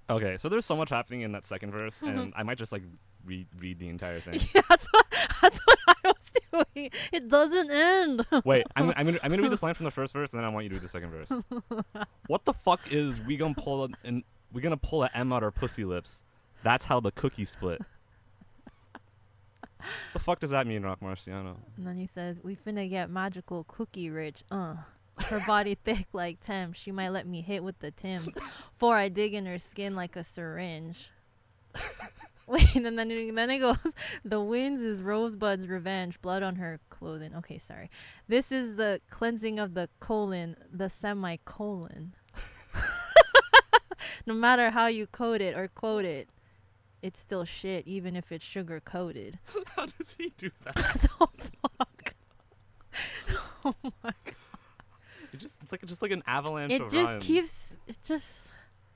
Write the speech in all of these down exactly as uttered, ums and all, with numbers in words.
Okay, so there's so much happening in that second verse, and I might just like read read the entire thing. Yeah, that's what that's what I was doing. It doesn't end. Wait, I'm I'm gonna I'm gonna read this line from the first verse, and then I want you to read the second verse. What the fuck is we gonna pull an, an we gonna pull a M out our pussy lips? That's how the cookie split. The fuck does that mean, Rock Marciano? And then he says, "We finna get magical cookie rich. Uh, her body thick like Tim. She might let me hit with the Tims, for I dig in her skin like a syringe." Wait, and then it, then it goes, "The winds is Rosebud's revenge, blood on her clothing." Okay, sorry. This is the cleansing of the colon, the semicolon. No matter how you code it or quote it, it's still shit, even if it's sugar coated. How does he do that? Oh fuck! Oh my god! It just it's like just like an avalanche It of just rhymes. keeps. It just.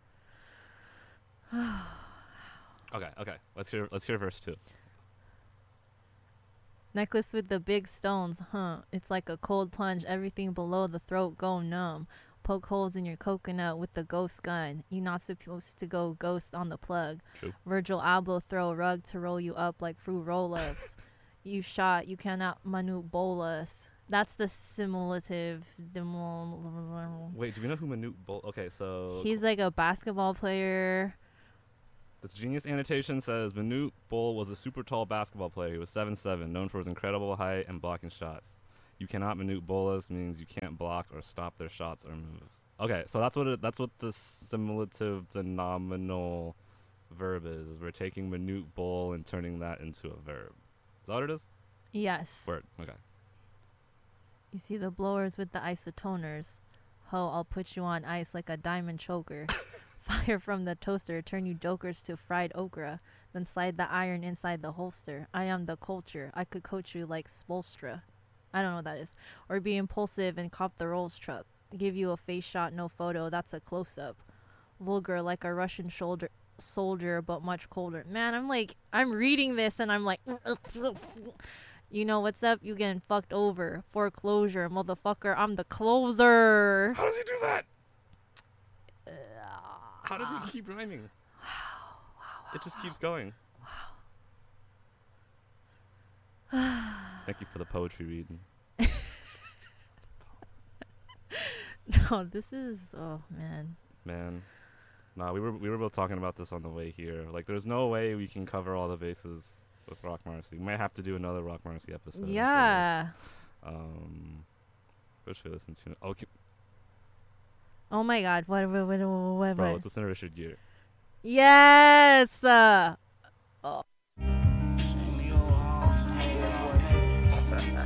Okay, okay. Let's hear let's hear verse two. Necklace with the big stones, huh? It's like a cold plunge. Everything below the throat go numb. Poke holes in your coconut with the ghost gun. You're not supposed to go ghost on the plug. True. Virgil Abloh throw a rug to roll you up like fruit roll-ups. You shot, you cannot Manute bolus. That's the simulative. Wait, do we know who Manute Bol? Okay, so He's like a basketball player. this genius annotation says Manute Bol was a super tall basketball player. He was seven seven, known for his incredible height and blocking shots. You cannot Manute bolus means you can't block or stop their shots or move. Okay, so that's what it, that's what the simulative denominal verb is. Is we're taking Manute Bol and turning that into a verb. Is that what it is? Yes. Word. Okay. You see the blowers with the isotoners. Ho, I'll put you on ice like a diamond choker. Fire from the toaster, turn you jokers to fried okra. Then slide the iron inside the holster. I am the culture. I could coach you like Spolstra. I don't know what that is. Or be impulsive and cop the Rolls truck. Give you a face shot, no photo. That's a close-up. Vulgar like a Russian shoulder soldier, but much colder. Man, I'm like, I'm reading this and I'm like... You know what's up? You getting fucked over. Foreclosure, motherfucker. I'm the closer. How does he do that? How does he keep rhyming? It just keeps going. Thank you for the poetry reading. No, this is, oh man. Man. Nah, we were we were both talking about this on the way here. Like, there's no way we can cover all the bases with Rock Marcy. We might have to do another Rock Marcy episode. Yeah. Um, what should we listen to? Oh, okay. Oh my god. What, what, what, what, what, Bro, what? let's listen to Richard Gere. Yes. Uh,